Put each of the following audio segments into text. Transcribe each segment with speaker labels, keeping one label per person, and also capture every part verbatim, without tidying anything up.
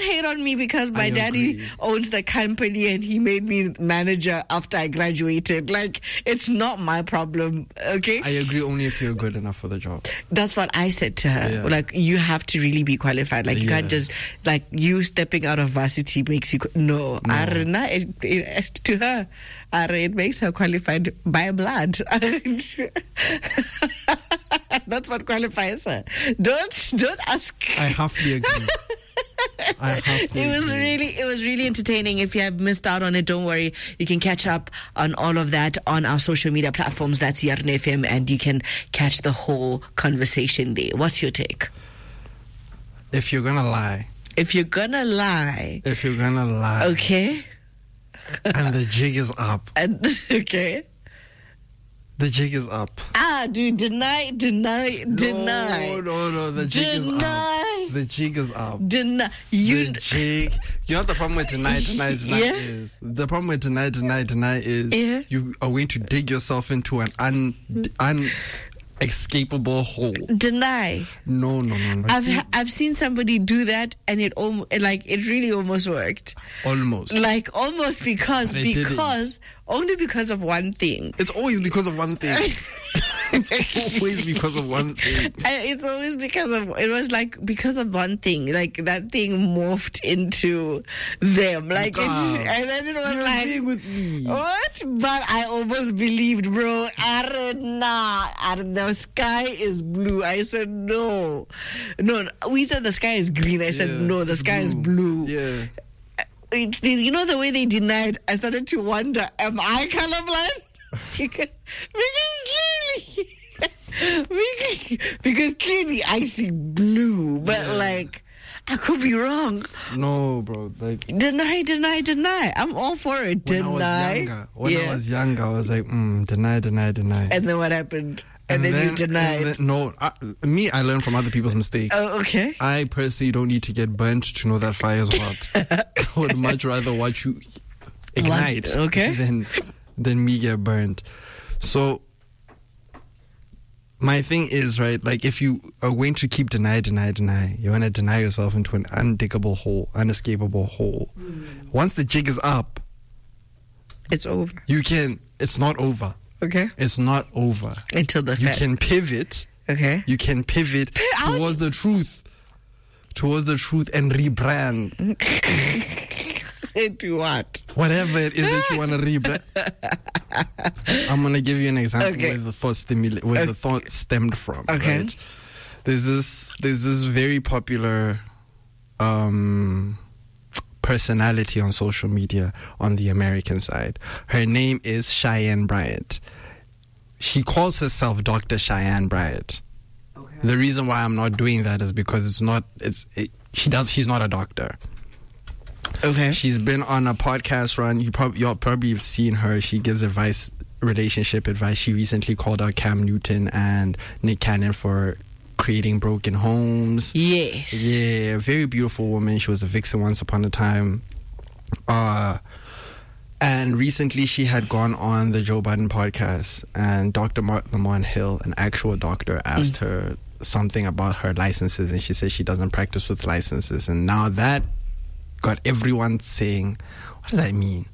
Speaker 1: hate on me because my
Speaker 2: I
Speaker 1: daddy
Speaker 2: agree.
Speaker 1: owns the company and he made me manager after I graduated. Like, it's not my problem, okay?
Speaker 2: I agree only if you're good enough for the job.
Speaker 1: That's what I said to her.
Speaker 2: Yeah.
Speaker 1: Like, you have to really be qualified. Like, you
Speaker 2: Yeah.
Speaker 1: can't just, like, you stepping out of varsity makes you, no.
Speaker 2: No.
Speaker 1: Arna, it, it, to her, Arna, it makes her qualified by blood. That's what qualifies her. Don't, don't ask.
Speaker 2: I halfly agree. I halfly
Speaker 1: It was
Speaker 2: agree.
Speaker 1: really, it was really entertaining. If you have missed out on it, don't worry. You can catch up on all of that on our social media platforms. That's Yarn F M, and you can catch the whole conversation there. What's your take?
Speaker 2: If you're gonna lie,
Speaker 1: If you're gonna lie,
Speaker 2: if you're gonna lie,
Speaker 1: okay,
Speaker 2: and the jig is up,
Speaker 1: and okay,
Speaker 2: the jig is up.
Speaker 1: ah, dude, deny, deny, deny,
Speaker 2: No, no, no, the jig is
Speaker 1: Deny.
Speaker 2: up. The jig is up.
Speaker 1: deny. You,
Speaker 2: the jig. You know what the problem with deny, deny, deny
Speaker 1: Yeah.
Speaker 2: is? The problem with deny, deny, deny is
Speaker 1: Yeah.
Speaker 2: you are going to dig yourself into an un, unescapable hole.
Speaker 1: deny.
Speaker 2: No, no, no, no.
Speaker 1: I've
Speaker 2: See,
Speaker 1: ha- I've seen somebody do that, and it almost like it really almost worked.
Speaker 2: almost.
Speaker 1: Like almost because
Speaker 2: But it didn't.
Speaker 1: because only because of one thing.
Speaker 2: It's always because of one thing. It's always because of one thing.
Speaker 1: And it's always because of it was like because of one thing. Like that thing morphed into them. Like it's
Speaker 2: God.
Speaker 1: and then it was
Speaker 2: You're
Speaker 1: like
Speaker 2: agreeing with me.
Speaker 1: what? But I almost believed, bro. Aaron, nah. Aaron, the sky is blue. I said no. No, we said the sky is green. I said
Speaker 2: Yeah,
Speaker 1: no, the sky is blue.
Speaker 2: Yeah.
Speaker 1: You know the way they denied, I started to wonder, am I colorblind? because, because clearly because, because clearly I see blue, but
Speaker 2: Yeah.
Speaker 1: like I could be wrong.
Speaker 2: No, bro. Like
Speaker 1: Deny, deny, deny. I'm all for it.
Speaker 2: when
Speaker 1: Deny.
Speaker 2: I was younger, when
Speaker 1: yeah.
Speaker 2: I was younger, I was like, mm, deny, deny, deny.
Speaker 1: And then what happened? And, then, you denied.
Speaker 2: and then- no, I, me, I learned from other people's mistakes.
Speaker 1: Oh, okay.
Speaker 2: I personally don't need to get burnt to know that fire is hot. I would much rather watch you ignite
Speaker 1: What? Okay.
Speaker 2: than than me get burnt. So my thing is, right, like if you are going to keep deny, deny, deny, you're going to deny yourself into an undiggable hole, unescapable hole.
Speaker 1: Mm.
Speaker 2: Once the jig is up,
Speaker 1: It's over.
Speaker 2: you can, it's not over.
Speaker 1: Okay.
Speaker 2: It's not over.
Speaker 1: Until the
Speaker 2: You
Speaker 1: fact.
Speaker 2: can pivot.
Speaker 1: Okay.
Speaker 2: You can pivot
Speaker 1: I'll-
Speaker 2: towards the truth. Towards the truth and rebrand.
Speaker 1: Into what?
Speaker 2: Whatever it is that you want to rebrand. I'm going to give you an example
Speaker 1: Okay.
Speaker 2: where the thought stimula- where
Speaker 1: Okay.
Speaker 2: the thought stemmed from.
Speaker 1: Okay.
Speaker 2: Right? There's this there's this very popular um personality on social media on the American side. Her name is Cheyenne Bryant. She calls herself Doctor Cheyenne Bryant.
Speaker 1: Okay.
Speaker 2: The reason why I'm not doing that is because it's not it's it, she does she's not a doctor.
Speaker 1: Okay.
Speaker 2: She's been on a podcast run. You probably you'll probably have seen her. She gives advice, relationship advice. She recently called out Cam Newton and Nick Cannon for creating broken homes.
Speaker 1: Yes.
Speaker 2: Yeah, very beautiful woman. She was a vixen once upon a time. Uh and recently she had gone on the Joe Biden podcast, and Doctor Mark Lamont Hill, an actual doctor, asked
Speaker 1: Mm.
Speaker 2: her something about her licenses, and she said she doesn't practice with licenses. And now that got everyone saying, what does that mean?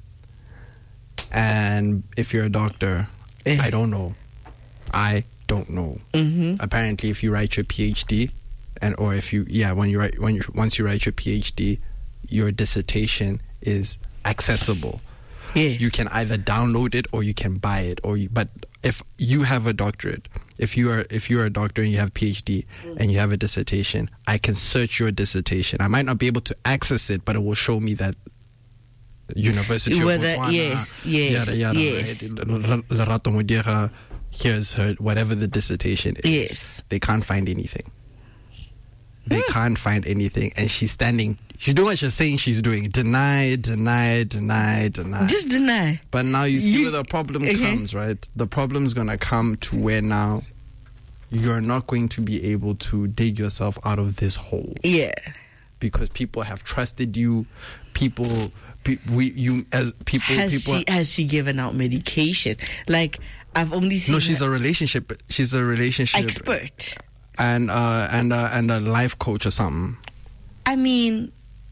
Speaker 2: And if you're a doctor,
Speaker 1: Eh.
Speaker 2: I don't know. I don't know.
Speaker 1: Mm-hmm.
Speaker 2: Apparently, if you write your PhD, and or if you yeah when you write when you once you write your PhD, your dissertation is accessible.
Speaker 1: Yes.
Speaker 2: You can either download it or you can buy it, or you, but if you have a doctorate, if you are if you are a doctor and you have PhD and you have a dissertation, I can search your dissertation. I might not be able to access it, but it will show me that University
Speaker 1: Whether-
Speaker 2: of Botswana,
Speaker 1: yes, yes,
Speaker 2: yada yada,
Speaker 1: yes.
Speaker 2: right? L- L- Lerato Modira, here's her whatever the dissertation is.
Speaker 1: Yes.
Speaker 2: They can't find anything. They can't find anything, and she's standing. She's doing what she's saying she's doing. Deny, deny, deny, deny.
Speaker 1: Just deny.
Speaker 2: But now you see
Speaker 1: You-
Speaker 2: where the problem
Speaker 1: okay.
Speaker 2: comes, right? The problem's going to come to where now you're not going to be able to dig yourself out of this hole,
Speaker 1: Yeah.
Speaker 2: because people have trusted you. People, pe- we, you, as people,
Speaker 1: Has
Speaker 2: people.
Speaker 1: she has she given out medication? Like I've only seen
Speaker 2: no, she's
Speaker 1: her
Speaker 2: a relationship. She's a relationship
Speaker 1: expert.
Speaker 2: and uh, and uh, and a life coach or something.
Speaker 1: I mean,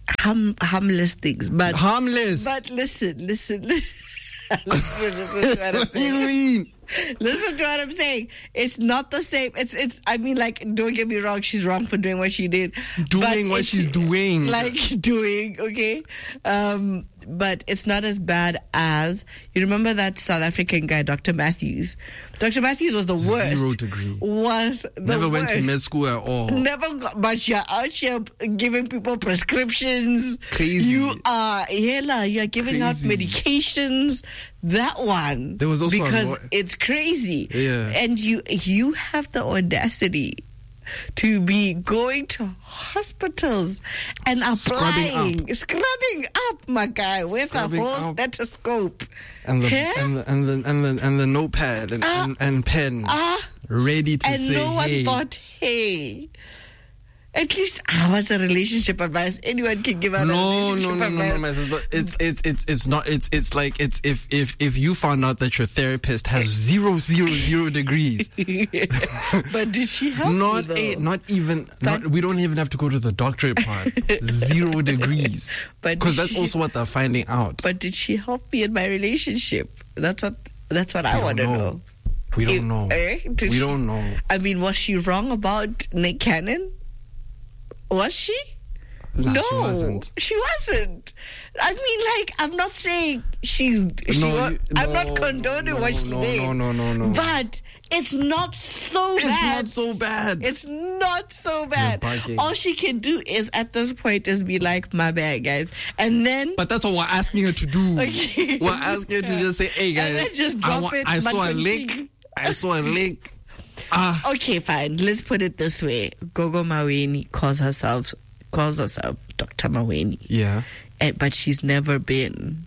Speaker 1: harm, harmless things. But
Speaker 2: Harmless.
Speaker 1: But listen, listen, listen. listen, listen to what I'm
Speaker 2: What do you
Speaker 1: saying.
Speaker 2: mean?
Speaker 1: Listen to what I'm saying. It's not the same. It's it's. I mean, like, don't get me wrong. She's wrong for doing what she did.
Speaker 2: Doing
Speaker 1: But
Speaker 2: what
Speaker 1: it's-
Speaker 2: she's doing.
Speaker 1: like doing. Okay, um, but it's not as bad as you remember that South African guy, Doctor Matthews. Doctor Matthews was the worst.
Speaker 2: Zero degree.
Speaker 1: Was the
Speaker 2: Never went to
Speaker 1: worst.
Speaker 2: med school at all.
Speaker 1: Never got, but you're out here giving people prescriptions.
Speaker 2: Crazy.
Speaker 1: You are, Hela, you're giving out
Speaker 2: Crazy.
Speaker 1: medications. That one.
Speaker 2: There was also a
Speaker 1: because
Speaker 2: law-
Speaker 1: it's crazy.
Speaker 2: Yeah.
Speaker 1: And you you have the audacity to be going to hospitals and
Speaker 2: Scrubbing
Speaker 1: applying, scrubbing up, my guy, with
Speaker 2: Scrubbing
Speaker 1: a whole
Speaker 2: up.
Speaker 1: stethoscope.
Speaker 2: And the,
Speaker 1: Yeah?
Speaker 2: and the and the and the and the notepad and,
Speaker 1: Ah.
Speaker 2: and, and pen
Speaker 1: Ah.
Speaker 2: ready to
Speaker 1: And
Speaker 2: say,
Speaker 1: no one
Speaker 2: hey.
Speaker 1: thought, hey, at least I was a relationship advice. Anyone can give out a
Speaker 2: No,
Speaker 1: relationship
Speaker 2: no, no, no,
Speaker 1: advice.
Speaker 2: no, my sister. It's it's it's it's not. It's it's like it's if if if you found out that your therapist has zero zero zero degrees.
Speaker 1: But did she help
Speaker 2: Not
Speaker 1: you,
Speaker 2: a,
Speaker 1: though?
Speaker 2: not even.
Speaker 1: But-
Speaker 2: Not, we don't even have to go to the doctorate part. Zero degrees.
Speaker 1: But
Speaker 2: Because
Speaker 1: did
Speaker 2: that's
Speaker 1: she-
Speaker 2: also what they're finding out.
Speaker 1: But did she help me in my relationship? That's what that's what I
Speaker 2: don't
Speaker 1: want to
Speaker 2: know.
Speaker 1: know.
Speaker 2: We don't
Speaker 1: If-
Speaker 2: know.
Speaker 1: eh, did
Speaker 2: We
Speaker 1: she-
Speaker 2: don't know.
Speaker 1: I mean, was she wrong about Nick Cannon? Was she?
Speaker 2: Nah,
Speaker 1: no,
Speaker 2: she wasn't.
Speaker 1: She wasn't. I mean, like, I'm not saying she's. She
Speaker 2: No,
Speaker 1: wa-
Speaker 2: you-
Speaker 1: I'm
Speaker 2: no,
Speaker 1: not condoning
Speaker 2: no,
Speaker 1: what she
Speaker 2: no,
Speaker 1: did.
Speaker 2: no, no, no, no.
Speaker 1: But it's not so
Speaker 2: It's
Speaker 1: bad.
Speaker 2: not so bad.
Speaker 1: It's not so bad.
Speaker 2: bugging.
Speaker 1: All she can do is, at this point, is be like, "My bad, guys," and then.
Speaker 2: But that's what we're asking her to do.
Speaker 1: Okay.
Speaker 2: We're asking her to just say, "Hey guys,
Speaker 1: And then just
Speaker 2: I,
Speaker 1: drop
Speaker 2: wa-
Speaker 1: it,
Speaker 2: I
Speaker 1: but
Speaker 2: saw a
Speaker 1: continue.
Speaker 2: link. I saw a link. Ah,
Speaker 1: Okay, fine. Let's put it this way: Gogo Maweni calls herself calls herself Doctor Maweni,
Speaker 2: yeah.
Speaker 1: and, but she's never been.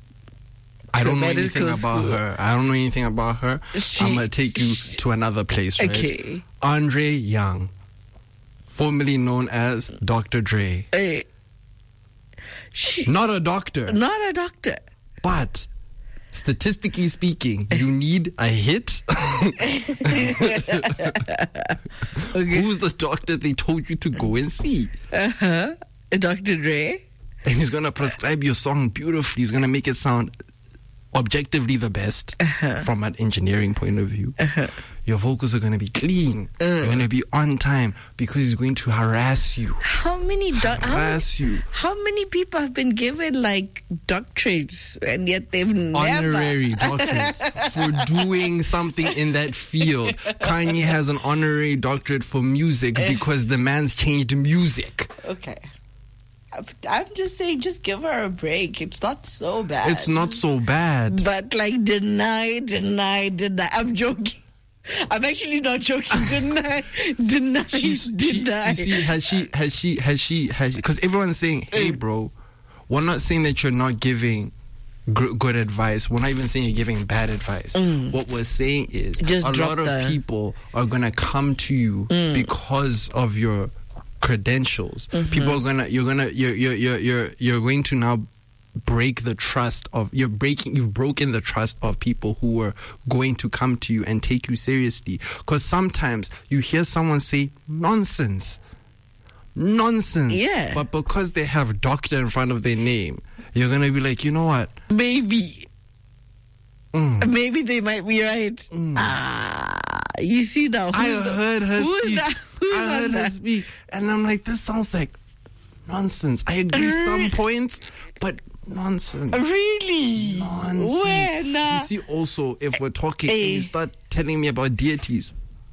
Speaker 2: I
Speaker 1: to
Speaker 2: don't know
Speaker 1: medical
Speaker 2: anything about
Speaker 1: school.
Speaker 2: her. I don't know anything about her.
Speaker 1: She-
Speaker 2: I'm gonna take you to another place, right?
Speaker 1: Okay.
Speaker 2: Andre Young, formerly known as Doctor Dre,
Speaker 1: Eh, she,
Speaker 2: not a doctor,
Speaker 1: not a doctor.
Speaker 2: but statistically speaking, you need a hit.
Speaker 1: Okay.
Speaker 2: Who's the doctor they told you to go and see?
Speaker 1: Uh huh. Doctor Dre.
Speaker 2: And he's gonna prescribe your song beautifully. He's gonna make it sound objectively the best
Speaker 1: Uh-huh.
Speaker 2: from an engineering point of view. Your vocals are gonna be clean.
Speaker 1: Uh.
Speaker 2: You're gonna be on time because he's going to harass you.
Speaker 1: How many doc- how,
Speaker 2: Harass you.
Speaker 1: how many people have been given like doctorates and yet they've never
Speaker 2: Honorary doctorates for doing something in that field. Kanye has an honorary doctorate for music
Speaker 1: Uh.
Speaker 2: because the man's changed music.
Speaker 1: Okay. I'm- I'm just saying, just give her a break. It's not so bad.
Speaker 2: It's not so bad.
Speaker 1: But like, deny, deny, deny. I'm joking. I'm actually not joking. Deny, deny,
Speaker 2: She's she,
Speaker 1: deny.
Speaker 2: you see, has she has she has she has because everyone's saying, hey bro, we're not saying that you're not giving gr- good advice. We're not even saying you're giving bad advice. What we're saying is
Speaker 1: Just
Speaker 2: a
Speaker 1: drop
Speaker 2: lot of
Speaker 1: the-
Speaker 2: people are gonna come to you because of your credentials. People are gonna you're gonna you're you're you're you're, you're going to now break the trust of you're breaking you've broken the trust of people who were going to come to you and take you seriously, because sometimes you hear someone say nonsense nonsense
Speaker 1: Yeah.
Speaker 2: but because they have doctor in front of their name, you're gonna be like, you know what,
Speaker 1: Maybe.
Speaker 2: Mm.
Speaker 1: Maybe they might be right. Ah, you see now.
Speaker 2: I
Speaker 1: who's the-
Speaker 2: heard her
Speaker 1: who's
Speaker 2: speak
Speaker 1: that- who's
Speaker 2: I
Speaker 1: on
Speaker 2: heard her
Speaker 1: that?
Speaker 2: speak and I'm like, this sounds like nonsense. I agree some points, but nonsense.
Speaker 1: Really?
Speaker 2: Nonsense.
Speaker 1: Where now?
Speaker 2: You see, also, if we're talking and
Speaker 1: Eh.
Speaker 2: you start telling me about deities,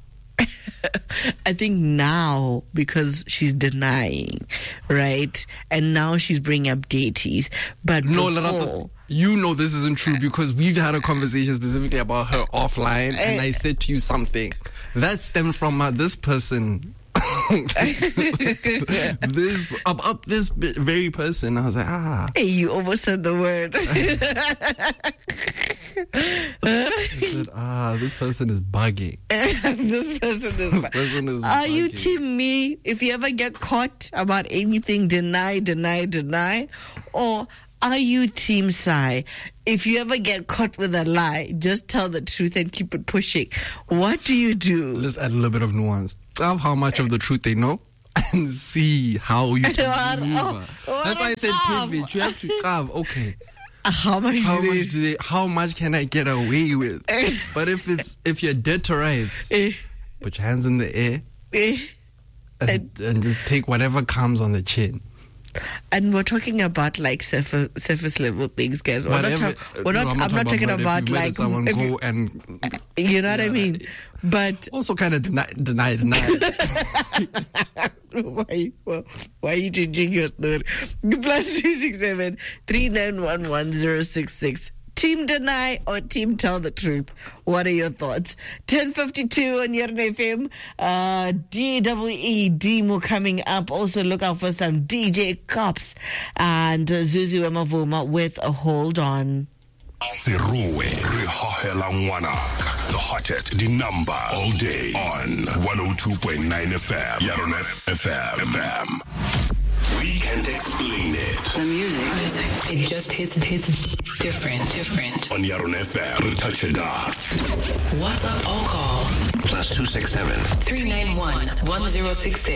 Speaker 1: I think now, because she's denying, right? And now she's bringing up deities. But
Speaker 2: no,
Speaker 1: before,
Speaker 2: Lerato, you know this isn't true because we've had a conversation specifically about her offline, and I said to you something that stemmed from uh, this person. this about this b- very person. I was like, ah.
Speaker 1: Hey, you almost said the word.
Speaker 2: I said, ah, this person is bugging.
Speaker 1: This person is.
Speaker 2: This person is
Speaker 1: Are you
Speaker 2: bugging.
Speaker 1: team me? If you ever get caught about anything, deny, deny, deny, or are you team Sai? If you ever get caught with a lie, just tell the truth and keep it pushing. What do you do?
Speaker 2: Let's add a little bit of nuance. Of how much of the truth they know and see how you can
Speaker 1: What?
Speaker 2: maneuver.
Speaker 1: Oh,
Speaker 2: That's why I said
Speaker 1: what a
Speaker 2: pivot. You have to carve. Okay.
Speaker 1: How much?
Speaker 2: How
Speaker 1: do
Speaker 2: much
Speaker 1: they-
Speaker 2: do they? How much can I get away with? But if it's if you're dead to rights,
Speaker 1: Eh,
Speaker 2: put your hands in the air
Speaker 1: eh.
Speaker 2: and, and just take whatever comes on the chin.
Speaker 1: And we're talking about like surface, surface level things, guys. We're
Speaker 2: Whatever.
Speaker 1: not, talk, we're
Speaker 2: no,
Speaker 1: not
Speaker 2: I'm
Speaker 1: I'm not talking
Speaker 2: about,
Speaker 1: about
Speaker 2: if you
Speaker 1: like
Speaker 2: let someone
Speaker 1: if
Speaker 2: go
Speaker 1: you,
Speaker 2: and
Speaker 1: you know what I
Speaker 2: Yeah,
Speaker 1: mean. But
Speaker 2: also kind of deny, deny, deny.
Speaker 1: why, why, why are you changing your story? Plus two six seven three nine one one zero six six. Team deny or team tell the truth? What are your thoughts? ten fifty-two on Yarn F M. Uh, D W E Demo coming up. Also look out for some D J Cops and uh, Zuzu Emavuma with a Hold On.
Speaker 3: Siruwe Rihohela Ngwanaka. The hottest, the number all day on one oh two point nine F M. Yaron F M. F M. We can't explain it.
Speaker 4: The music, it just hits, hits different, different.
Speaker 3: On Yaron F M. Touch it up.
Speaker 4: WhatsApp all call
Speaker 3: Plus two six seven.
Speaker 4: three nine one one zero six six.